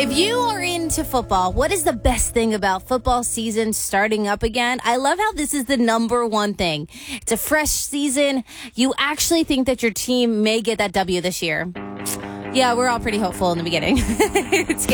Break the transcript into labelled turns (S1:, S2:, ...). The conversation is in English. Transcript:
S1: If you are into football, what is the best thing about football season starting up again? I love how this is the number one thing. It's a fresh season. You actually think that your team may get that W this year. Yeah, we're all pretty hopeful in the beginning. It's